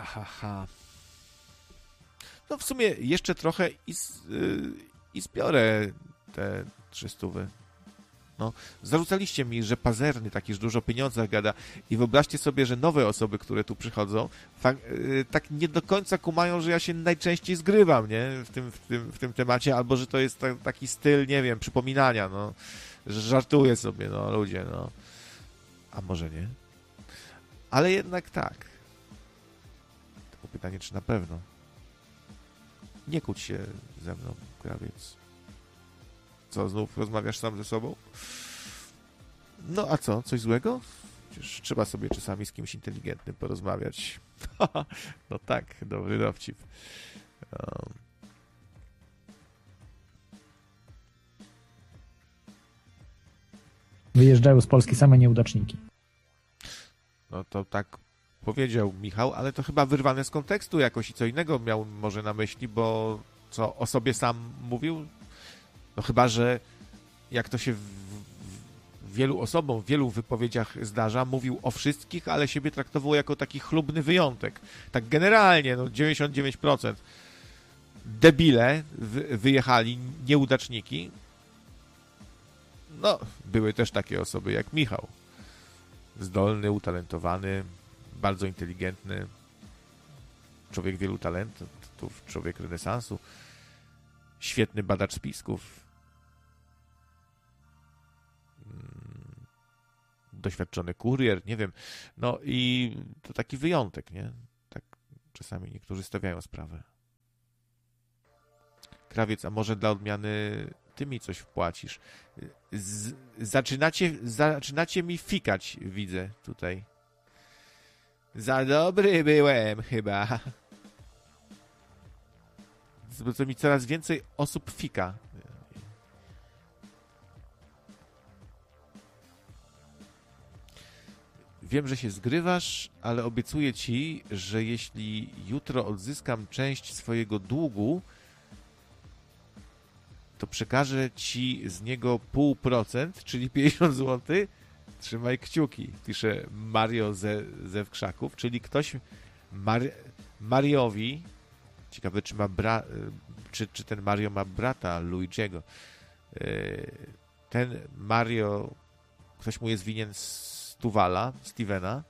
ha. No w sumie jeszcze trochę i zbiorę te 300. No, zarzucaliście mi, że pazerny, taki, że dużo o pieniądzach gada i wyobraźcie sobie, że nowe osoby, które tu przychodzą, tak nie do końca kumają, że ja się najczęściej zgrywam, nie? W tym temacie, albo że to jest taki styl, nie wiem, przypominania, no, że żartuję sobie, no, ludzie, no. A może nie? Ale jednak tak. Tylko pytanie, czy na pewno? Nie kłóć się ze mną, Krawiec. Co, znów rozmawiasz sam ze sobą? No a co? Coś złego? Przecież trzeba sobie czasami z kimś inteligentnym porozmawiać. No tak, dobry dowcip. Wyjeżdżają z Polski same nieudaczniki. No to tak powiedział Michał, ale to chyba wyrwane z kontekstu jakoś i co innego miał może na myśli, bo co o sobie sam mówił? No chyba, że jak to się wielu osobom w wielu wypowiedziach zdarza, mówił o wszystkich, ale siebie traktował jako taki chlubny wyjątek. Tak generalnie, no 99% debile wyjechali, nieudaczniki. No, były też takie osoby jak Michał. Zdolny, utalentowany, bardzo inteligentny, człowiek wielu talentów, człowiek renesansu, świetny badacz spisków, doświadczony kurier, nie wiem, no i to taki wyjątek, nie? Tak czasami niektórzy stawiają sprawę. Krawiec, a może dla odmiany ty mi coś wpłacisz? Zaczynacie mi fikać, widzę tutaj. Za dobry byłem chyba. Co mi coraz więcej osób fika. Wiem, że się zgrywasz, ale obiecuję ci, że jeśli jutro odzyskam część swojego długu, to przekażę ci z niego 0,5%, czyli 50 zł. Trzymaj kciuki, pisze Mario ze Wkrzaków, czyli ktoś Mariowi, ciekawe czy ten Mario ma brata Luigiego. Ten Mario, ktoś mu jest winien Stevena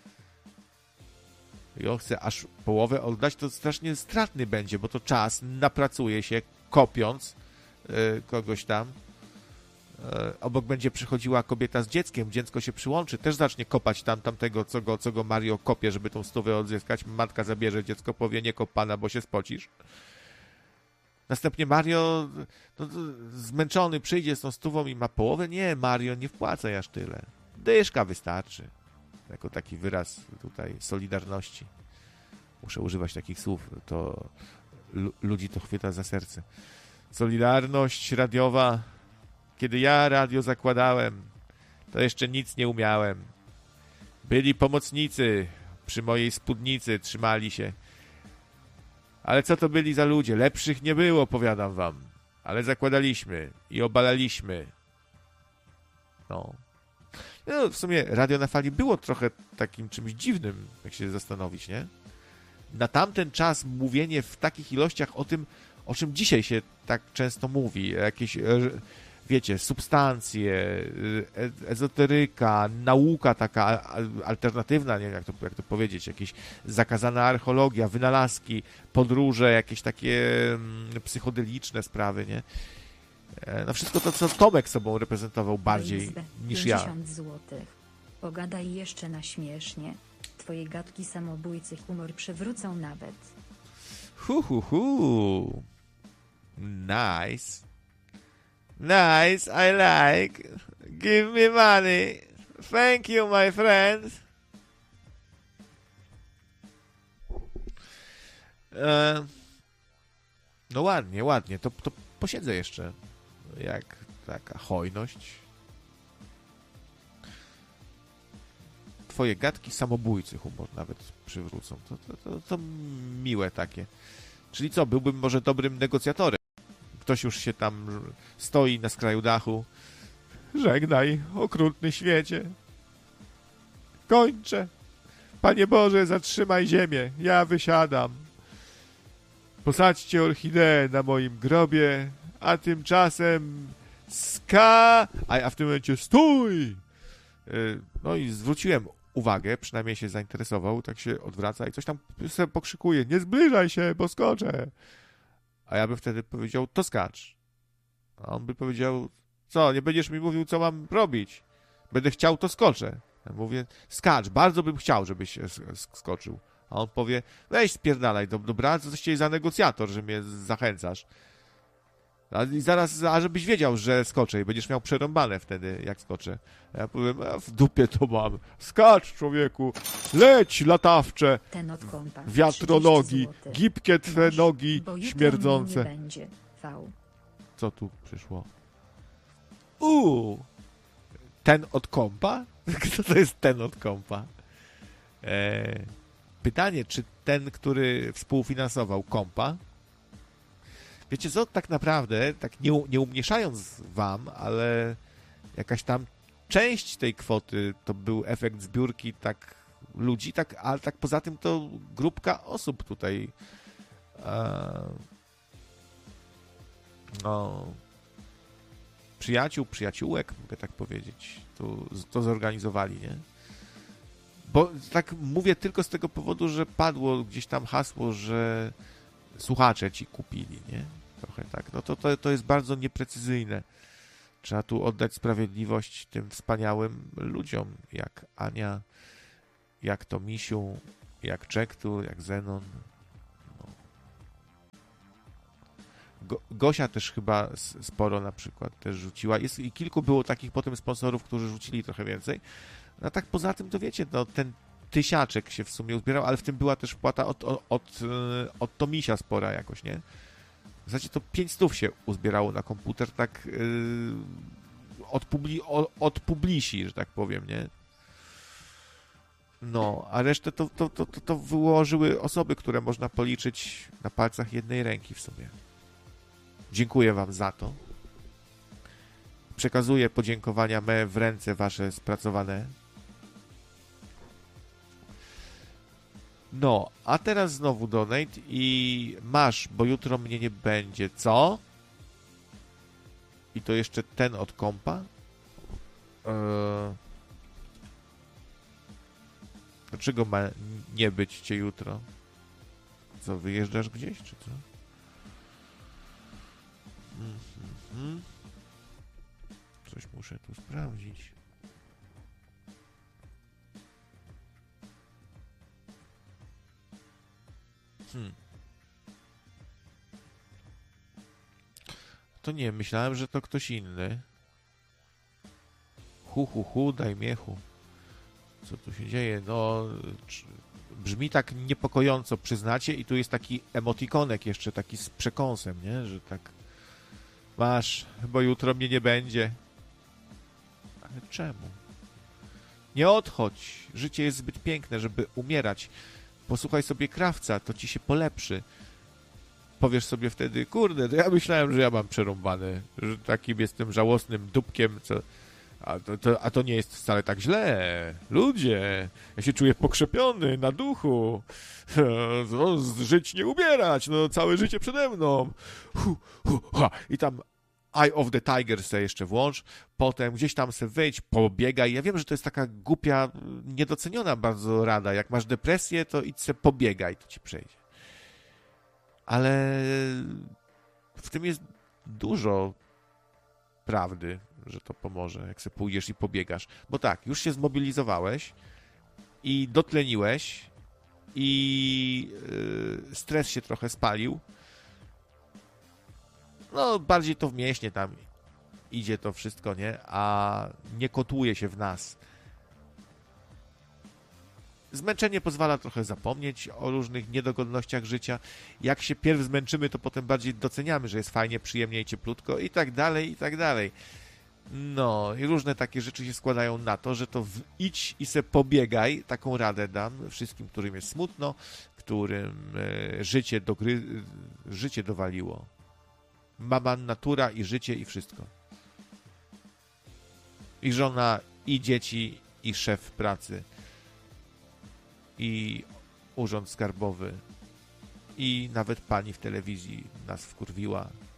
i on chce aż połowę oddać, to strasznie stratny będzie, bo to czas, napracuje się kopiąc kogoś tam. Obok będzie przychodziła kobieta z dzieckiem, dziecko się przyłączy, też zacznie kopać tamtego, co go Mario kopie, żeby tą 100 odzyskać. Matka zabierze dziecko, powie, nie kop pana, bo się spocisz. Następnie Mario zmęczony przyjdzie z tą 100 i ma połowę. Nie, Mario, nie wpłacaj aż tyle. Dyszka wystarczy. Jako taki wyraz tutaj solidarności. Muszę używać takich słów, to ludzi to chwyta za serce. Solidarność radiowa. Kiedy ja radio zakładałem, to jeszcze nic nie umiałem. Byli pomocnicy przy mojej spódnicy, trzymali się. Ale co to byli za ludzie? Lepszych nie było, powiadam wam. Ale zakładaliśmy i obalaliśmy. No, w sumie radio na fali było trochę takim czymś dziwnym, jak się zastanowić, nie? Na tamten czas mówienie w takich ilościach o tym, o czym dzisiaj się tak często mówi, jakieś, wiecie, substancje, ezoteryka, nauka taka alternatywna, nie wiem jak to powiedzieć, jakieś zakazana archeologia, wynalazki, podróże, jakieś takie psychodeliczne sprawy, nie? No wszystko to, co Tomek sobą reprezentował bardziej niż ja. 50 złotych. Pogadaj jeszcze na śmiesznie. Twoje gadki samobójcy humor przywrócą nawet. Nice. Nice, I like. Give me money. Thank you, my friend. No ładnie. To posiedzę jeszcze. Jak taka hojność. Twoje gadki samobójcy humor nawet przywrócą. To miłe takie. Czyli co, byłbym może dobrym negocjatorem. Ktoś już się tam stoi na skraju dachu. Żegnaj, okrutny świecie. Kończę. Panie Boże, zatrzymaj ziemię, ja wysiadam. Posadźcie orchideę na moim grobie, a tymczasem a w tym momencie stój! No i zwróciłem uwagę, przynajmniej się zainteresował, tak się odwraca i coś tam sobie pokrzykuje, nie zbliżaj się, bo skoczę. A ja bym wtedy powiedział, to skacz. A on by powiedział, co, nie będziesz mi mówił, co mam robić? Będę chciał, to skoczę. Ja mówię, skacz, bardzo bym chciał, żebyś skoczył. A on powie, weź spierdalaj, dobra, co jesteś za negocjator, że mnie zachęcasz. I zaraz, a żebyś wiedział, że skoczę i będziesz miał przerąbane wtedy, jak skoczę. Ja powiem, a w dupie to mam. Skacz, człowieku, leć, latawcze, Ten od kąta. wiatronogi, 30 złotych. gibkie twe Masz, nogi, bo jutro śmierdzące. mnie nie będzie. V. Co tu przyszło? Ten od kompa? Kto to jest ten od kompa? Pytanie, czy ten, który współfinansował kompa? Wiecie co, tak naprawdę, tak nie umniejszając wam, ale jakaś tam część tej kwoty to był efekt zbiórki tak ludzi, tak, ale tak poza tym to grupka osób tutaj no, przyjaciół, przyjaciółek, mogę tak powiedzieć, to zorganizowali, nie? Bo tak mówię tylko z tego powodu, że padło gdzieś tam hasło, że słuchacze ci kupili, nie? Trochę tak. No to jest bardzo nieprecyzyjne. Trzeba tu oddać sprawiedliwość tym wspaniałym ludziom, jak Ania, jak to Misiu, jak Czektur, jak Zenon. No. Gosia też chyba sporo na przykład też rzuciła. I kilku było takich potem sponsorów, którzy rzucili trochę więcej. No tak poza tym, to wiecie, no ten tysiaczek się w sumie uzbierał, ale w tym była też wpłata od Tomisia spora jakoś, nie? W zasadzie to 500 się uzbierało na komputer, tak od publisi, że tak powiem, nie? No, a resztę to wyłożyły osoby, które można policzyć na palcach jednej ręki w sumie. Dziękuję wam za to. Przekazuję podziękowania me w ręce wasze spracowane. No, a teraz znowu donate i masz, bo jutro mnie nie będzie. Co? I to jeszcze ten od kompa? Dlaczego ma nie być cię jutro? Co, wyjeżdżasz gdzieś, czy co? Coś muszę tu sprawdzić. To nie, myślałem, że to ktoś inny. Daj miechu. Co tu się dzieje? No, brzmi tak niepokojąco, przyznacie, i tu jest taki emotikonek jeszcze, taki z przekąsem, nie? Że tak masz, bo jutro mnie nie będzie. Ale czemu? Nie odchodź. Życie jest zbyt piękne, żeby umierać. Posłuchaj sobie Krawca, to ci się polepszy. Powiesz sobie wtedy, kurde, to ja myślałem, że ja mam przerąbane, że takim jestem żałosnym dupkiem, co... A to nie jest wcale tak źle. Ludzie, ja się czuję pokrzepiony na duchu. Żyć nie umierać, no całe życie przede mną. I tam Eye of the Tiger se jeszcze włącz, potem gdzieś tam se wyjdź, pobiegaj. Ja wiem, że to jest taka głupia, niedoceniona bardzo rada. Jak masz depresję, to idź se pobiegaj, to ci przejdzie. Ale w tym jest dużo prawdy, że to pomoże, jak sobie pójdziesz i pobiegasz. Bo tak, już się zmobilizowałeś i dotleniłeś i stres się trochę spalił. No, bardziej to w mięśnie tam idzie to wszystko, nie? A nie kotłuje się w nas. Zmęczenie pozwala trochę zapomnieć o różnych niedogodnościach życia. Jak się pierw zmęczymy, to potem bardziej doceniamy, że jest fajnie, przyjemnie i cieplutko i tak dalej, i tak dalej. No, i różne takie rzeczy się składają na to, że to idź i se pobiegaj, taką radę dam wszystkim, którym jest smutno, którym życie dowaliło. Mama natura i życie i wszystko. I żona, i dzieci, i szef pracy. i Urząd Skarbowy i nawet pani w telewizji nas wkurwiła.